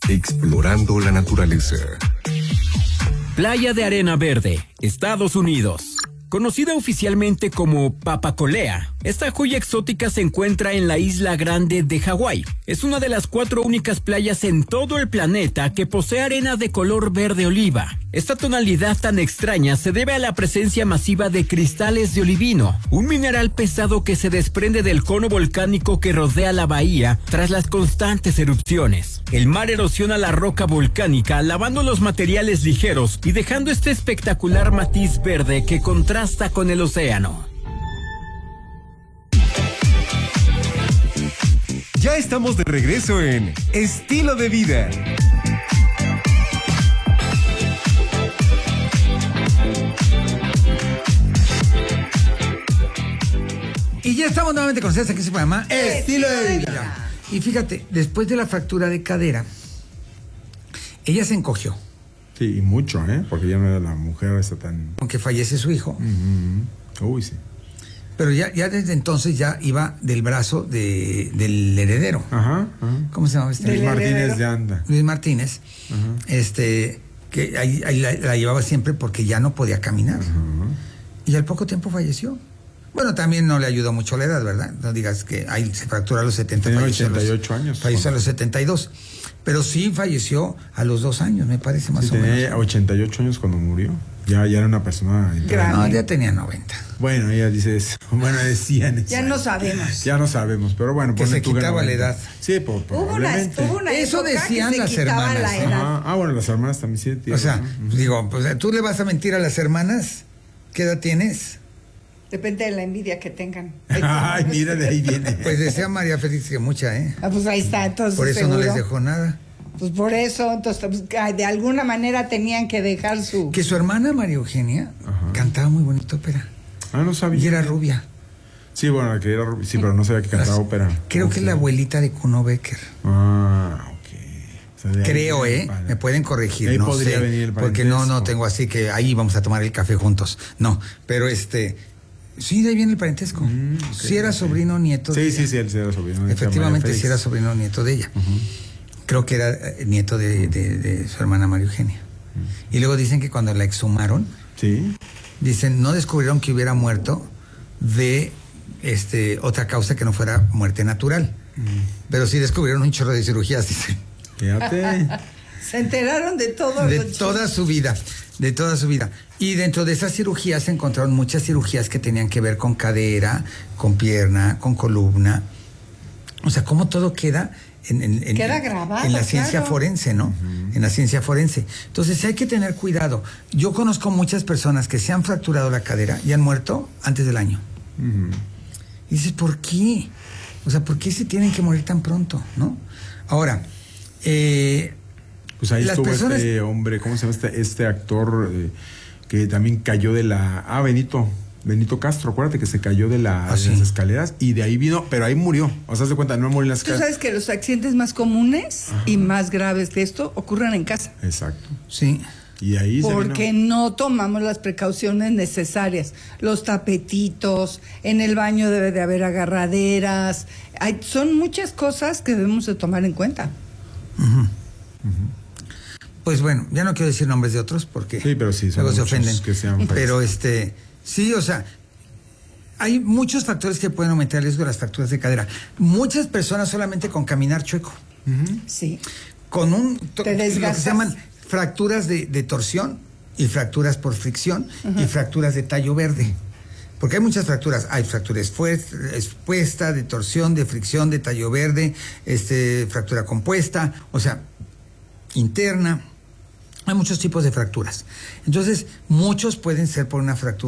Explorando la naturaleza. Playa de Arena Verde, Estados Unidos. Conocida oficialmente como Papacolea, esta joya exótica se encuentra en la Isla Grande de Hawái. Es una de las 4 únicas playas en todo el planeta que posee arena de color verde oliva. Esta tonalidad tan extraña se debe a la presencia masiva de cristales de olivino, un mineral pesado que se desprende del cono volcánico que rodea la bahía tras las constantes erupciones. El mar erosiona la roca volcánica, lavando los materiales ligeros y dejando este espectacular matiz verde que contrasta con el océano. Ya estamos de regreso en Estilo de Vida. Y ya estamos nuevamente con ustedes aquí en su programa Estilo de Vida. Y fíjate, después de la fractura de cadera, ella se encogió. Sí, y mucho, porque ya no era la mujer esta tan... Aunque fallece su hijo. Uy, sí. Pero ya desde entonces ya iba del brazo del heredero. Ajá. ¿Cómo se llama este? Luis Martínez de Anda. Luis Martínez. Que ahí la llevaba siempre porque ya no podía caminar. Y al poco tiempo falleció. Bueno, también no le ayudó mucho la edad, ¿verdad? No digas que ahí se fracturó a los 70. Tenía 88 años. Falleció a los 72. Pero sí falleció a los 2 años, me parece, más o menos. Tenía 88 años cuando murió. Ya era una persona... No, ya tenía 90. Bueno, ella dice eso. Bueno, decían eso. Ya no sabemos. Ya no sabemos, pero bueno. Que se quitaba la edad. Sí, probablemente. Hubo una eso decían las hermanas. Ah, bueno, las hermanas también sí. O sea, digo, pues, ¿tú le vas a mentir a las hermanas? ¿Qué edad tienes? Depende de la envidia que tengan. Ay, mira, de ahí viene. Pues decía María Félix que mucha, pues ahí está, entonces. Por eso seguro. no les dejó nada. Pues por eso, entonces, pues, de alguna manera tenían que dejar su... Que su hermana María Eugenia cantaba muy bonita ópera. Ah, no sabía. Y era rubia. Sí, bueno, que era rubia. Sí, pero no sabía que cantaba ópera. Creo que es la abuelita de Kuno Becker. Ah, ok. O sea, creo, me pueden corregir, ahí no podría sé, venir el porque no tengo así que ahí vamos a tomar el café juntos. No, pero sí, de ahí viene el parentesco. Okay, sí era sobrino nieto de ella. Sí, él sí era sobrino. Efectivamente, sí era sobrino nieto de ella. Creo que era nieto de su hermana María Eugenia. Y luego dicen que cuando la exhumaron, dicen, no descubrieron que hubiera muerto de otra causa que no fuera muerte natural. Pero sí descubrieron un chorro de cirugías, dicen. Fíjate. Se enteraron de todo. De toda su vida. De toda su vida. Y dentro de esas cirugías se encontraron muchas cirugías que tenían que ver con cadera, con pierna, con columna. O sea, cómo todo queda queda grabado, en la ciencia forense, ¿no? En la ciencia forense. Entonces hay que tener cuidado. Yo conozco muchas personas que se han fracturado la cadera y han muerto antes del año. Y dices, ¿por qué? O sea, ¿por qué se tienen que morir tan pronto, no? Ahora, pues ahí estuvo este hombre, ¿cómo se llama este actor que también cayó de la... Benito Castro, acuérdate que se cayó de las escaleras y de ahí vino, pero ahí murió. O sea, haz de cuenta, no murió en las escaleras. Tú sabes que los accidentes más comunes y más graves que esto ocurren en casa. Exacto. Sí. Y ahí porque no tomamos las precauciones necesarias. Los tapetitos, en el baño debe de haber agarraderas. Son muchas cosas que debemos de tomar en cuenta. Pues bueno, ya no quiero decir nombres de otros porque pero sí, luego se ofenden. Pero sí, o sea, hay muchos factores que pueden aumentar el riesgo de las fracturas de cadera. Muchas personas solamente con caminar chueco. Sí. Con lo que se llaman fracturas de torsión y fracturas por fricción y fracturas de tallo verde. Porque hay muchas fracturas. Hay fractura expuesta, de torsión, de fricción, de tallo verde, fractura compuesta, o sea, interna. Hay muchos tipos de fracturas. Entonces, muchos pueden ser por una fractura